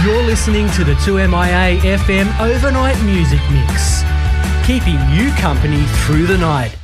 You're listening to the 2MIA FM Overnight Music Mix, keeping you company through the night.